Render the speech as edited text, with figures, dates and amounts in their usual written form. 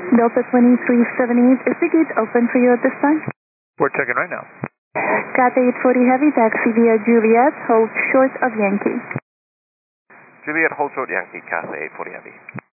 Delta 2378, is the gate open for you at this time? We're checking right now. Cathay 840 Heavy, taxi via Juliet, hold short of Yankee. Juliet, hold short Yankee, Cathay 840 Heavy.